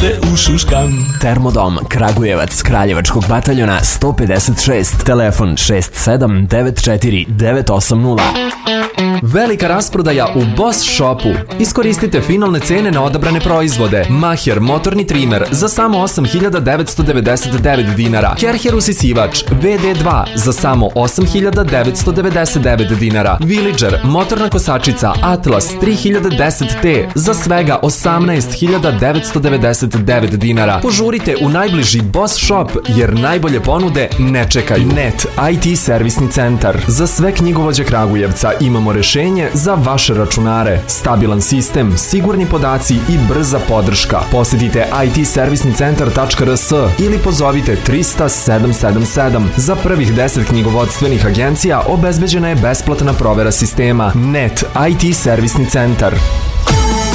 te ušuškam. Termodom Kragujevac, Kraljevačkog bataljona 156, telefon 6794 980. Velika rasprodaja u Boss Shopu. Iskoristite finalne cene na odabrane proizvode. Maher motorni trimer za samo 8.999 dinara. Kerher usisivač VD2 za samo 8.999 dinara. Villager motorna kosačica Atlas 3010T za svega 18.999 dinara. Požurite u najbliži Boss Shop jer najbolje ponude ne čekaju. Net IT servisni centar. Za sve knjigovođe Kragujevca imamo rešenje za vaše računare. Stabilan sistem, sigurni podaci i brza podrška. Posjetite itservisnicentar.rs ili pozovite 300 777. Za prvih 10 knjigovodstvenih agencija obezbeđena je besplatna provera sistema. Net IT servisni centar.